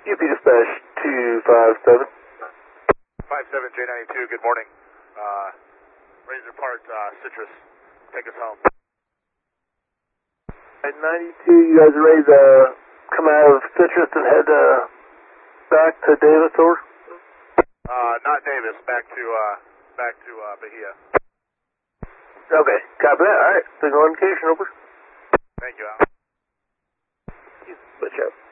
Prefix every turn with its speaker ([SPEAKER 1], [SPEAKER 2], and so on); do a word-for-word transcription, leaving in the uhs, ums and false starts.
[SPEAKER 1] U P dispatch two five seven.
[SPEAKER 2] five seven J ninety-two, good morning. Uh, Razor Park, uh, Citrus, take us home.
[SPEAKER 1] At ninety-two, you guys are ready to come out of Citrus and head uh, back to Davis, over?
[SPEAKER 2] Uh, not Davis, back to, uh, back to, uh, Bahia.
[SPEAKER 1] Okay, copy that. Alright, signal indication, over.
[SPEAKER 2] Thank you, Al.
[SPEAKER 1] Switch up.